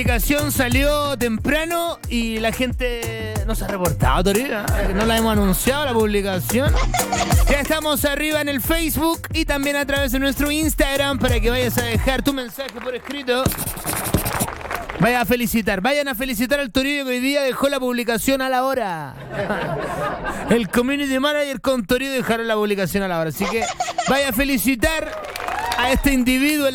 La publicación salió temprano y la gente no se ha reportado, Toribio. No la hemos anunciado, la publicación. Ya estamos arriba en el Facebook y también a través de nuestro Instagram para que vayas a dejar tu mensaje por escrito. Vayan a felicitar al Toribio que hoy día dejó la publicación a la hora. El community manager con Toribio dejaron la publicación a la hora. Así que vaya a felicitar a este individuo.